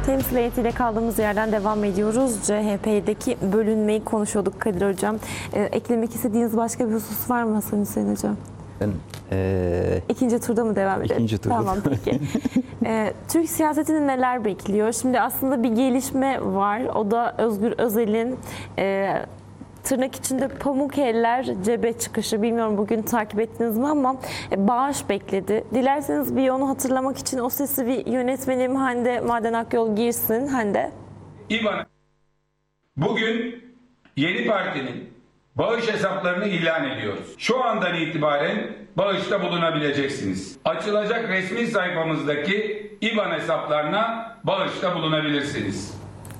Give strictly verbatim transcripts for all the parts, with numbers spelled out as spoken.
Temsil heyetiyle kaldığımız yerden devam ediyoruz. C H P'deki bölünmeyi konuşuyorduk Kadir Hocam. Ee, eklemek istediğiniz başka bir husus var mı Hasan Hüseyin Hocam? Ben, ee, İkinci turda mı devam edelim? İkinci turda. Tamam peki. ee, Türk siyasetini neler bekliyor? Şimdi aslında bir gelişme var. O da Özgür Özel'in e, tırnak içinde pamuk eller cebe çıkışı. Bilmiyorum bugün takip ettiniz mi ama e, bağış bekledi. Dilerseniz bir onu hatırlamak için o sesi bir yönetmenim Hande Maden Akyol girsin. Hande. İBAN. Bugün yeni partinin bağış hesaplarını ilan ediyoruz. Şu andan itibaren bağışta bulunabileceksiniz. Açılacak resmi sayfamızdaki İBAN hesaplarına bağışta bulunabilirsiniz.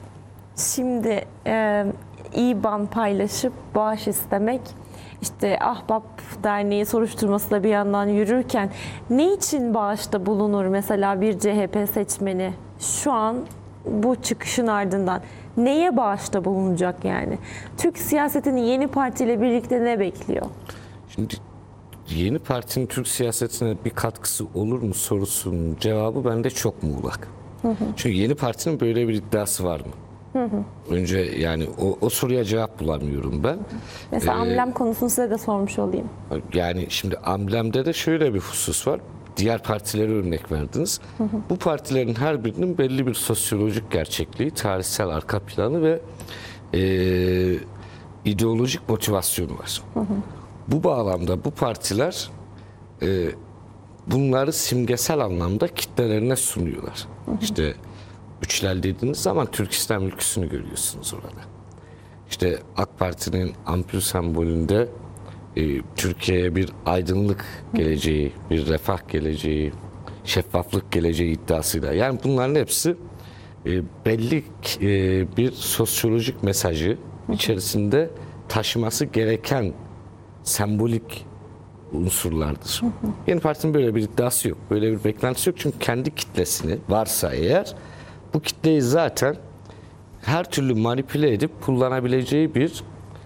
Şimdi e, İBAN paylaşıp bağış istemek, işte Ahbap Derneği soruşturması da bir yandan yürürken ne için bağışta bulunur mesela bir C H P seçmeni şu an bu çıkışın ardından? Neye bağışta bulunacak yani? Türk siyasetinin yeni partiyle birlikte ne bekliyor? Şimdi yeni partinin Türk siyasetine bir katkısı olur mu sorusunun cevabı bende çok muğlak. Hı hı. Çünkü yeni partinin böyle bir iddiası var mı? Hı hı. Önce yani o, o soruya cevap bulamıyorum ben. Mesela ee, amblem konusunu size de sormuş olayım. Yani şimdi amblemde de şöyle bir husus var. Diğer partilere örnek verdiniz. Hı hı. Bu partilerin her birinin belli bir sosyolojik gerçekliği, tarihsel arka planı ve e, ideolojik motivasyonu var. Hı hı. Bu bağlamda bu partiler e, bunları simgesel anlamda kitlelerine sunuyorlar. Hı hı. İşte üçler dediğiniz zaman Türk İslam ülküsünü görüyorsunuz orada. İşte AK Parti'nin ampul sembolünde e, Türkiye'ye bir aydınlık geleceği, bir refah geleceği, şeffaflık geleceği iddiasıyla. Yani bunların hepsi e, belli e, bir sosyolojik mesajı içerisinde taşıması gereken sembolik unsurlardır. Hı hı. Yeni Parti'nin böyle bir iddiası yok. Böyle bir beklentisi yok. Çünkü kendi kitlesini varsa eğer bu kitleyi zaten her türlü manipüle edip kullanabileceği bir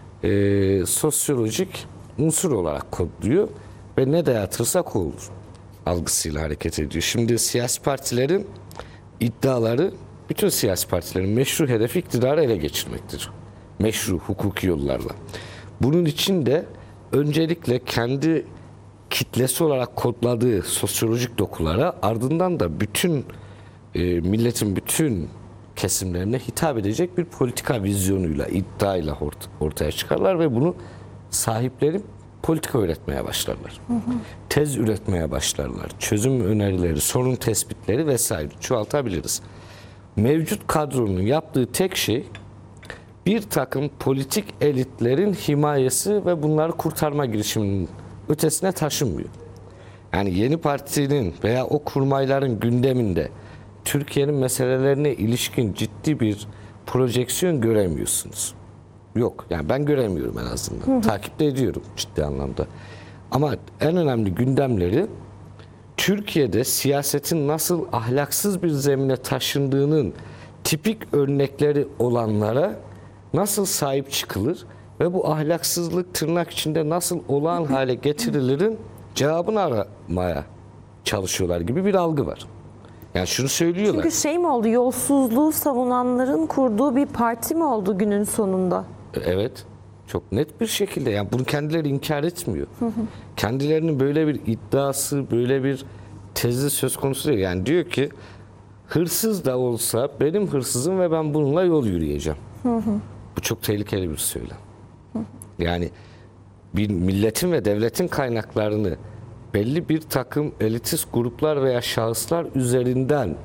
e, sosyolojik unsur olarak kodluyor ve ne dayatırsak o olur algısıyla hareket ediyor. Şimdi siyasi partilerin iddiaları, bütün siyasi partilerin meşru hedefi iktidarı ele geçirmektir. Meşru, hukuki yollarla. Bunun için de öncelikle kendi kitlesi olarak kodladığı sosyolojik dokulara, ardından da bütün e, milletin bütün kesimlerine hitap edecek bir politika vizyonuyla, iddiayla ort- ortaya çıkarlar ve bunu sahipleri politika üretmeye başlarlar. Hı hı. Tez üretmeye başlarlar. Çözüm önerileri, sorun tespitleri vesaire çoğaltabiliriz. Mevcut kadronun yaptığı tek şey bir takım politik elitlerin himayesi ve bunları kurtarma girişiminin ötesine taşınmıyor. Yani yeni partinin veya o kurmayların gündeminde Türkiye'nin meselelerine ilişkin ciddi bir projeksiyon göremiyorsunuz. Yok. Yani ben göremiyorum en azından. Hı hı. Takip de ediyorum ciddi anlamda. Ama en önemli gündemleri Türkiye'de siyasetin nasıl ahlaksız bir zemine taşındığının tipik örnekleri olanlara nasıl sahip çıkılır ve bu ahlaksızlık tırnak içinde nasıl olağan hale getirilirin cevabını aramaya çalışıyorlar gibi bir algı var. Yani şunu söylüyorlar. Çünkü şey mi oldu, yolsuzluğu savunanların kurduğu bir parti mi oldu günün sonunda? Evet. Çok net bir şekilde. Yani bunu kendileri inkar etmiyor. Hı hı. Kendilerinin böyle bir iddiası, böyle bir tezi söz konusu değil. Yani diyor ki hırsız da olsa benim hırsızım ve ben bununla yol yürüyeceğim. Hı hı. Bu çok tehlikeli bir söylem. Hı hı. Yani bir milletin ve devletin kaynaklarını belli bir takım elitist gruplar veya şahıslar üzerinden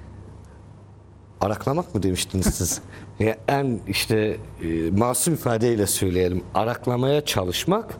araklamak mı demiştiniz siz? Yani en işte e, masum ifadeyle söyleyelim, araklamaya çalışmak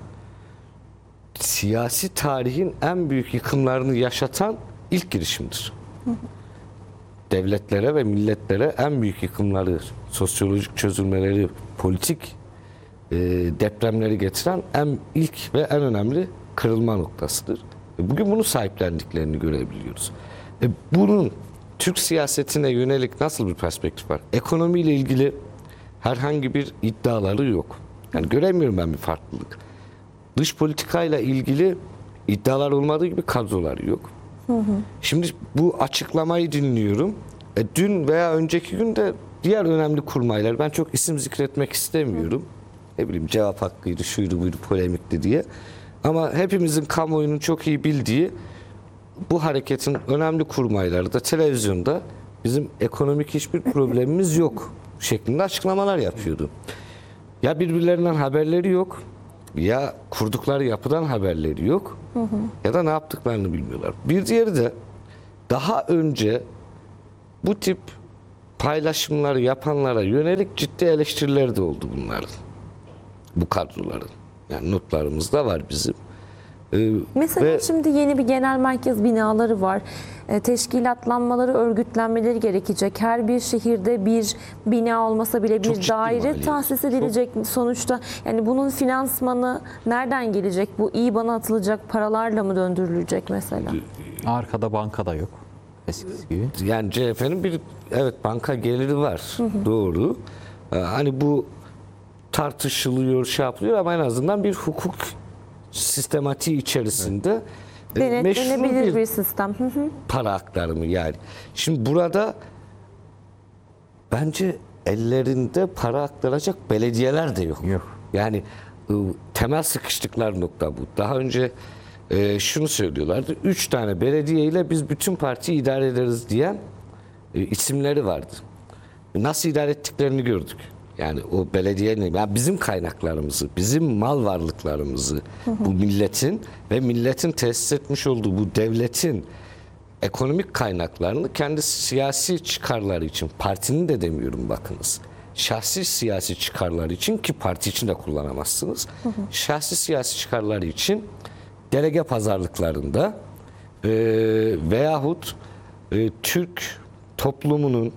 siyasi tarihin en büyük yıkımlarını yaşatan ilk girişimdir. Hı hı. Devletlere ve milletlere en büyük yıkımları, sosyolojik çözülmeleri, politik e, depremleri getiren en ilk ve en önemli kırılma noktasıdır. Bugün bunu sahiplendiklerini görebiliyoruz. E, bunun Türk siyasetine yönelik nasıl bir perspektif var? Ekonomiyle ilgili herhangi bir iddiaları yok. Yani göremiyorum ben bir farklılık. Dış politikayla ilgili iddialar olmadığı gibi kadroları yok. Hı hı. Şimdi bu açıklamayı dinliyorum. E, dün veya önceki gün de diğer önemli kurmaylar, ben çok isim zikretmek istemiyorum. Ne bileyim, cevap hakkıydı, şuydu buydu, polemikti diye. Ama hepimizin kamuoyunun çok iyi bildiği bu hareketin önemli kurmayları da televizyonda bizim ekonomik hiçbir problemimiz yok şeklinde açıklamalar yapıyordu. Ya birbirlerinden haberleri yok, ya kurdukları yapıdan haberleri yok, hı hı. ya da ne yaptıklarını bilmiyorlar. Bir diğeri de daha önce bu tip paylaşımları yapanlara yönelik ciddi eleştiriler de oldu bunların. Bu kadroların. Yani notlarımızda var bizim. Ee, Mesela ve şimdi yeni bir genel merkez binaları var. E, teşkilatlanmaları, örgütlenmeleri gerekecek. Her bir şehirde bir bina olmasa bile Çok bir ciddi daire maliyet. tahsis edilecek sonuçta. Yani bunun finansmanı nereden gelecek? Bu İBAN'a atılacak paralarla mı döndürülecek mesela? Arkada banka da yok. Eskisi gibi. yani C H P'nin bir evet banka geliri var. Hı hı. Doğru. Ee, hani bu tartışılıyor, şey yapılıyor ama en azından bir hukuk sistematiği içerisinde evet. denetlenebilir bir, bir sistem. Hı hı. para aktarımı yani. Şimdi burada bence ellerinde para aktaracak belediyeler de yok. Yok. Yani temel sıkıştıklar nokta bu. Daha önce e, şunu söylüyorlardı. Üç tane belediye ile biz bütün partiyi idare ederiz diyen e, isimleri vardı. Nasıl idare ettiklerini gördük. Yani o belediyenin, yani bizim kaynaklarımızı, bizim mal varlıklarımızı, hı hı. bu milletin ve milletin tesis etmiş olduğu bu devletin ekonomik kaynaklarını kendi siyasi çıkarları için, partinin de demiyorum bakınız, şahsi siyasi çıkarları için, ki parti için de kullanamazsınız, hı hı. şahsi siyasi çıkarları için delege pazarlıklarında e, veyahut e, Türk toplumunun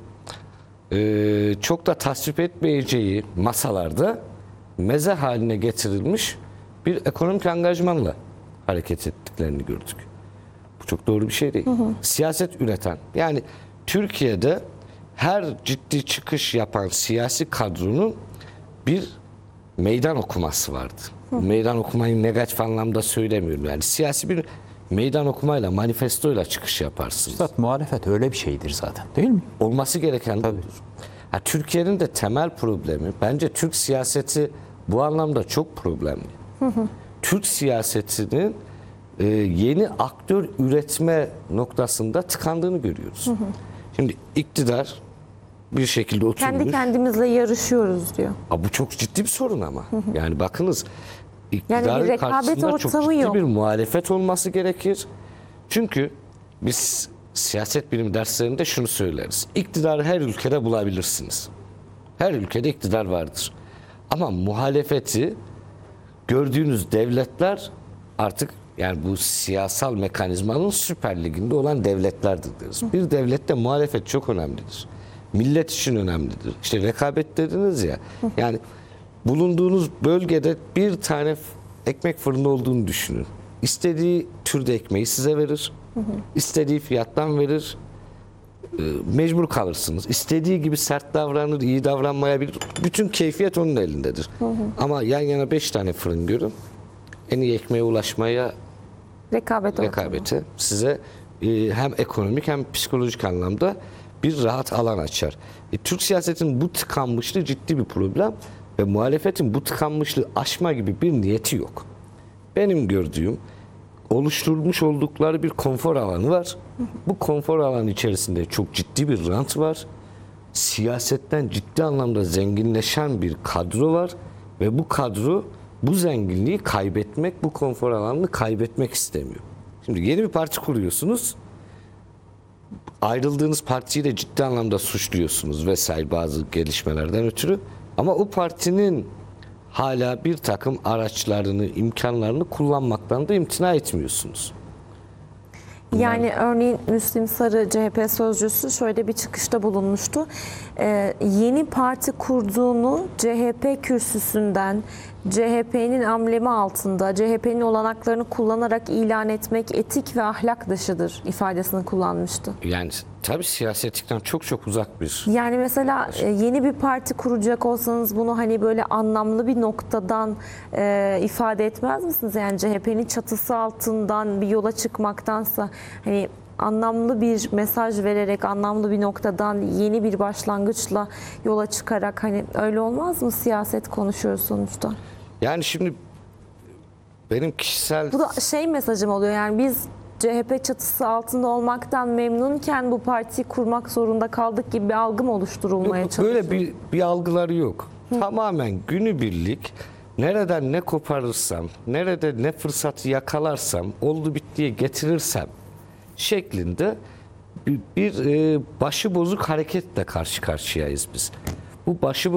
e, çok da tasvip etmeyeceği masalarda meze haline getirilmiş bir ekonomik angajmanla hareket ettiklerini gördük. Bu çok doğru bir şey değil. Hı hı. Siyaset üreten, yani Türkiye'de her ciddi çıkış yapan siyasi kadronun bir meydan okuması vardı. Hı. Meydan okumayı negatif anlamda söylemiyorum. Yani siyasi bir meydan okumayla, manifestoyla çıkış yaparsınız. Üstad, muhalefet öyle bir şeydir zaten, değil mi? Olması gereken budur. Ha, Türkiye'nin de temel problemi, bence Türk siyaseti bu anlamda çok problemli. Hı hı. Türk siyasetinin e, yeni aktör üretme noktasında tıkandığını görüyoruz. Hı hı. Şimdi iktidar bir şekilde oturmuş. Kendi kendimizle yarışıyoruz diyor. Ha, bu çok ciddi bir sorun ama. Hı hı. Yani bakınız, iktidarın yani bir rekabet karşısında çok ortamı ciddi yok. bir muhalefet olması gerekir. Çünkü biz siyaset bilimi derslerinde şunu söyleriz. İktidarı her ülkede bulabilirsiniz. Her ülkede iktidar vardır. Ama muhalefeti gördüğünüz devletler artık, yani bu siyasal mekanizmanın süper liginde olan devletlerdir deriz. Bir devlette muhalefet çok önemlidir. Millet için önemlidir. İşte rekabet dediniz ya. Yani bulunduğunuz bölgede bir tane ekmek fırını olduğunu düşünün. İstediği türde ekmeği size verir. İstediği fiyattan verir. Mecbur kalırsınız. İstediği gibi sert davranır, iyi davranmayabilir. Bütün keyfiyet onun elindedir. Hı hı. Ama yan yana beş tane fırın görün. En iyi ekmeğe ulaşmaya, rekabet rekabete ortamı. Size e, hem ekonomik hem psikolojik anlamda bir rahat alan açar. E, Türk siyasetinin bu tıkanmışlığı ciddi bir problem ve muhalefetin bu tıkanmışlığı aşma gibi bir niyeti yok. Benim gördüğüm, oluşturmuş oldukları bir konfor alanı var. Bu konfor alanı içerisinde çok ciddi bir rant var. Siyasetten ciddi anlamda zenginleşen bir kadro var ve bu kadro bu zenginliği kaybetmek, bu konfor alanını kaybetmek istemiyor. Şimdi yeni bir parti kuruyorsunuz. Ayrıldığınız partiyi de ciddi anlamda suçluyorsunuz vesaire bazı gelişmelerden ötürü. Ama o partinin hala bir takım araçlarını, imkanlarını kullanmaktan da imtina etmiyorsunuz. Yani örneğin Müslim Sarı, C H P sözcüsü şöyle bir çıkışta bulunmuştu. Ee, yeni parti kurduğunu C H P kürsüsünden, C H P'nin amblemi altında, C H P'nin olanaklarını kullanarak ilan etmek etik ve ahlak dışıdır ifadesini kullanmıştı. Yani tabii siyasetlikten çok çok uzak bir... Yani mesela yeni bir parti kuracak olsanız bunu hani böyle anlamlı bir noktadan e, ifade etmez misiniz? Yani C H P'nin çatısı altından bir yola çıkmaktansa hani anlamlı bir mesaj vererek, anlamlı bir noktadan yeni bir başlangıçla yola çıkarak, hani öyle olmaz mı? Siyaset konuşuyoruz sonuçta. Yani şimdi benim kişisel... Bu da şey mesajım oluyor, yani biz C H P çatısı altında olmaktan memnunken bu partiyi kurmak zorunda kaldık gibi bir algı mı oluşturulmaya çalışıyor? Böyle bir, bir algıları yok. Hı. Tamamen günübirlik nereden ne koparırsam, nerede ne fırsatı yakalarsam, oldu bittiye getirirsem şeklinde bir, bir e, başı bozuk hareketle karşı karşıyayız biz. Bu başı